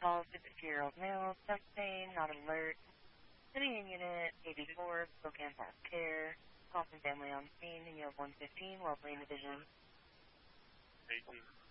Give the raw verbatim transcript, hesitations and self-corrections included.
call, fifty-year-old male, chest pain, not alert. Sitting in unit eighty-four, Spokane Park Care. Call from family on scene, and you have one fifteen, well brain division. eighteen.